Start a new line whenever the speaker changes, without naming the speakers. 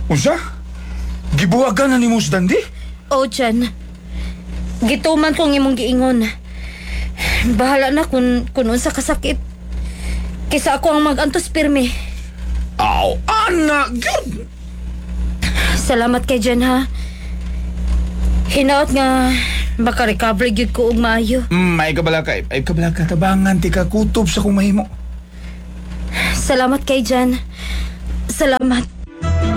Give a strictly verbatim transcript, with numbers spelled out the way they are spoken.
Unsa? Gibuwagan na ni mo si Dandi?
O, Jan. Gituman kong imong giingon. Bahala na kung, kung unsa kasakit. Kisa ako ang mag-antos pirmi.
Aw, anak, yun!
Salamat kay Jan, ha. Hinaot nga maka-recover gyud ko og maayo.
Mm, may kabala ka, ay kabala ka, tabangan, ti ka kutob sa kung mahimo.
Salamat kay Jan. Salamat.